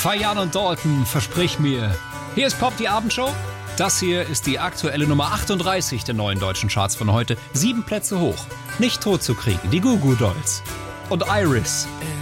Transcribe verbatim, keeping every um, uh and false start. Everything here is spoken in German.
Fayyan und Dalton, versprich mir. Hier ist Pop, die Abendshow. Das hier ist die aktuelle Nummer achtunddreißig der neuen deutschen Charts von heute. Sieben Plätze hoch. Nicht tot zu kriegen, die Goo Goo Dolls. Und Iris.